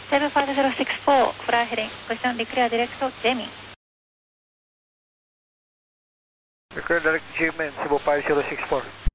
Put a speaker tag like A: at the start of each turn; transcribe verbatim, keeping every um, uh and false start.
A: セブンファイブゼロシックスフォー、フライヘディング、ポジションリクリアディレクト、ジェミン。
B: リクリアディレクト、ジェミン、セブンファイブゼロシックスフォー。